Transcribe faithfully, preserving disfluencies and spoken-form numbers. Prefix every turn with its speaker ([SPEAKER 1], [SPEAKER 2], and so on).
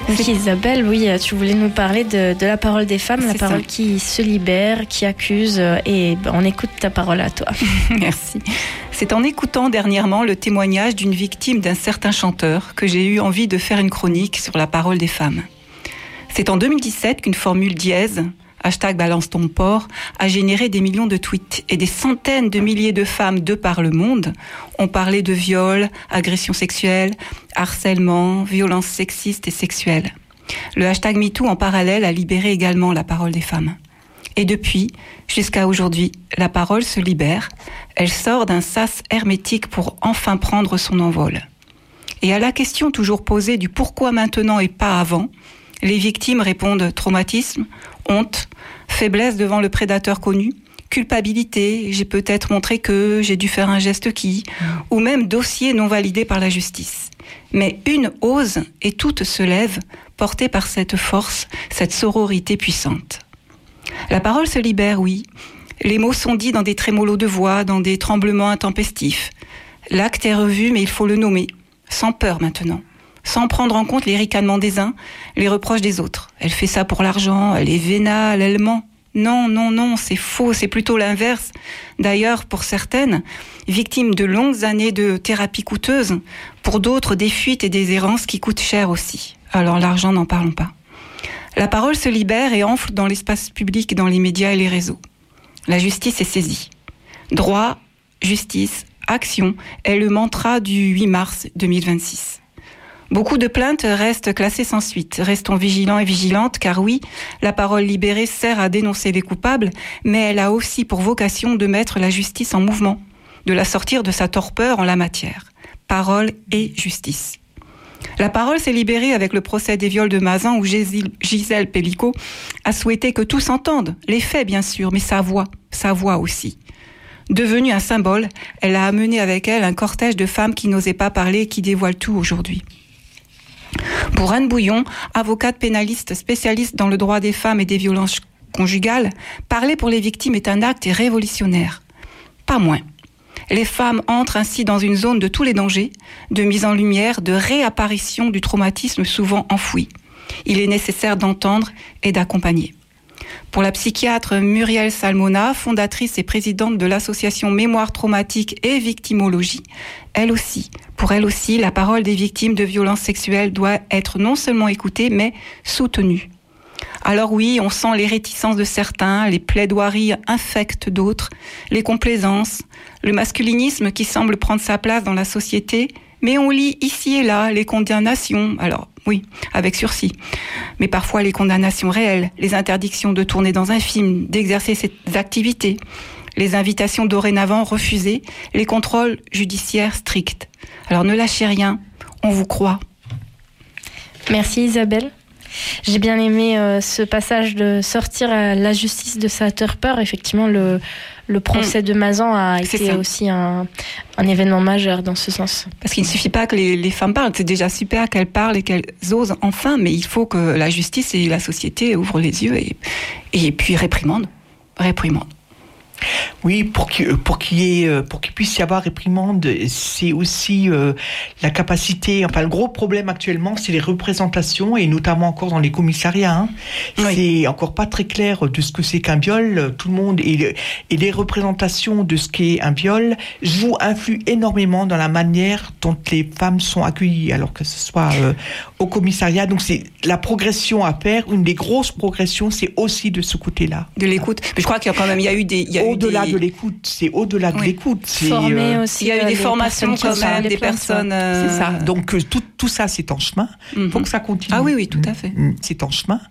[SPEAKER 1] Oui, Isabelle, oui, tu voulais nous parler de, de la parole des femmes,
[SPEAKER 2] C'est
[SPEAKER 1] la parole
[SPEAKER 2] ça.
[SPEAKER 1] qui se libère, qui accuse, et ben, on écoute ta parole à toi.
[SPEAKER 2] Merci. C'est en écoutant dernièrement le témoignage d'une victime d'un certain chanteur que j'ai eu envie de faire une chronique sur la parole des femmes. C'est en deux mille dix-sept qu'une formule dièse, hashtag balance ton porc, a généré des millions de tweets et des centaines de milliers de femmes de par le monde ont parlé de viol, agression sexuelle, harcèlement, violences sexistes et sexuelles. Le hashtag MeToo en parallèle a libéré également la parole des femmes. Et depuis, jusqu'à aujourd'hui, la parole se libère. Elle sort d'un sas hermétique pour enfin prendre son envol. Et à la question toujours posée du pourquoi maintenant et pas avant, les victimes répondent traumatisme, honte, faiblesse devant le prédateur connu, culpabilité, j'ai peut-être montré que j'ai dû faire un geste qui, ou même dossier non validé par la justice. Mais une ose et toutes se lèvent, portées par cette force, cette sororité puissante. La parole se libère, oui. Les mots sont dits dans des trémolos de voix, dans des tremblements intempestifs. L'acte est revu, mais il faut le nommer, sans peur maintenant, sans prendre en compte les ricanements des uns, les reproches des autres. Elle fait ça pour l'argent, elle est vénale, elle ment. Non, non, non, c'est faux, c'est plutôt l'inverse. D'ailleurs, pour certaines, victimes de longues années de thérapie coûteuse, pour d'autres, des fuites et des errances qui coûtent cher aussi. Alors l'argent, n'en parlons pas. La parole se libère et enfle dans l'espace public, dans les médias et les réseaux. La justice est saisie. Droit, justice, action est le mantra du huit mars deux mille vingt-six. Beaucoup de plaintes restent classées sans suite. Restons vigilants et vigilantes, car oui, la parole libérée sert à dénoncer les coupables, mais elle a aussi pour vocation de mettre la justice en mouvement, de la sortir de sa torpeur en la matière. Parole et justice. La parole s'est libérée avec le procès des viols de Mazan où Gisèle Pelicot a souhaité que tous entendent, les faits bien sûr, mais sa voix, sa voix aussi. Devenue un symbole, elle a amené avec elle un cortège de femmes qui n'osaient pas parler et qui dévoilent tout aujourd'hui. Pour Anne Bouillon, avocate pénaliste spécialiste dans le droit des femmes et des violences conjugales, parler pour les victimes est un acte révolutionnaire. Pas moins. Les femmes entrent ainsi dans une zone de tous les dangers, de mise en lumière, de réapparition du traumatisme souvent enfoui. Il est nécessaire d'entendre et d'accompagner. Pour la psychiatre Muriel Salmona, fondatrice et présidente de l'association Mémoire traumatique et victimologie, elle aussi, pour elle aussi, la parole des victimes de violences sexuelles doit être non seulement écoutée, mais soutenue. Alors oui, on sent les réticences de certains, les plaidoiries infectes d'autres, les complaisances, le masculinisme qui semble prendre sa place dans la société, mais on lit ici et là les condamnations, alors oui, avec sursis, mais parfois les condamnations réelles, les interdictions de tourner dans un film, d'exercer ces activités, les invitations dorénavant refusées, les contrôles judiciaires stricts. Alors ne lâchez rien, on vous croit.
[SPEAKER 1] Merci Isabelle. J'ai bien aimé euh, ce passage de sortir à la justice de sa torpeur. Effectivement, le, le procès mmh. de Mazan a
[SPEAKER 2] C'est
[SPEAKER 1] été
[SPEAKER 2] ça.
[SPEAKER 1] aussi un, un événement majeur dans ce sens.
[SPEAKER 2] Parce qu'il ne suffit pas que les, les femmes parlent, c'est déjà super qu'elles parlent et qu'elles osent enfin, mais il faut que la justice et la société ouvrent les yeux et, et puis réprimandent. Réprimandent.
[SPEAKER 3] Oui, pour qu'il, pour qu'il y ait, pour qu'il puisse y avoir réprimande, c'est aussi euh, la capacité. Enfin, le gros problème actuellement, c'est les représentations et notamment encore dans les commissariats. Hein. Oui. C'est encore pas très clair de ce que c'est qu'un viol. Tout le monde et, et les représentations de ce qu'est un viol jouent influent énormément dans la manière dont les femmes sont accueillies, alors que ce soit euh, au commissariat. Donc, c'est la progression à faire. Une des grosses progressions, c'est aussi de ce côté-là.
[SPEAKER 2] De l'écoute. Mais je crois qu'il y a quand même, il y a eu des, il y a
[SPEAKER 3] au-delà
[SPEAKER 2] des...
[SPEAKER 3] de l'écoute, c'est au-delà de oui. l'écoute. C'est,
[SPEAKER 1] Formé
[SPEAKER 3] euh,
[SPEAKER 1] aussi.
[SPEAKER 2] Il y a eu des formations quand même, des
[SPEAKER 1] plaintes,
[SPEAKER 2] personnes. Euh...
[SPEAKER 3] C'est ça. Donc euh, tout, tout ça, c'est en chemin. Il mm-hmm. faut que ça continue.
[SPEAKER 2] Ah oui, oui, tout à fait.
[SPEAKER 3] C'est en chemin.